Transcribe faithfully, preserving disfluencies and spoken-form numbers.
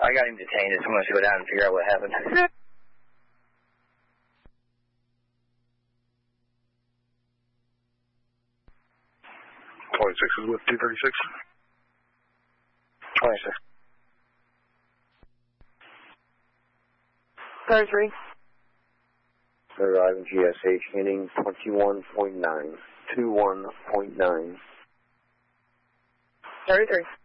I got him detained. I'm going to go down and figure out what happened. twenty-six is with two thirty-six. twenty-six. thirty-three. Arriving G S H, hitting twenty-one point nine. twenty-one point nine. thirty-three.